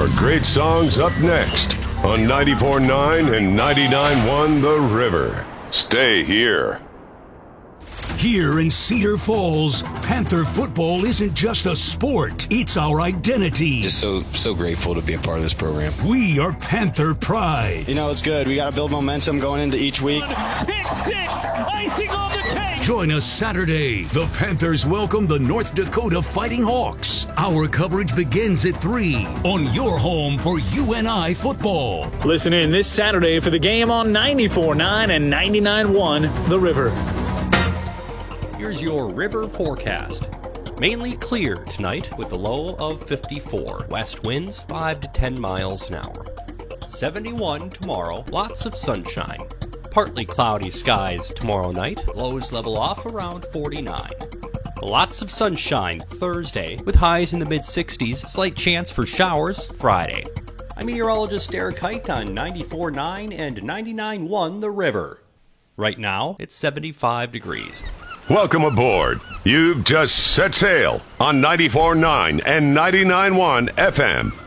More great songs up next on 94.9 and 99.1 The River. Stay here. Here in Cedar Falls, Panther football isn't just a sport, it's our identity. Just so grateful to be a part of this program. We are Panther Pride. You know, it's good. We got to build momentum going into each week. Pick six, icing on the cake. Join us Saturday. The Panthers welcome the North Dakota Fighting Hawks. Our coverage begins at 3 on your home for UNI football. Listen in this Saturday for the game on 94.9 and 99.1 The River. Here's your river forecast. Mainly clear tonight with a low of 54. West winds 5 to 10 miles an hour. 71 tomorrow, lots of sunshine. Partly cloudy skies tomorrow night. Lows level off around 49. Lots of sunshine Thursday with highs in the mid-60s. Slight chance for showers Friday. I'm meteorologist Derek Height on 94.9 and 99.1 The River. Right now, it's 75 degrees. Welcome aboard. You've just set sail on 94.9 and 99.1 FM.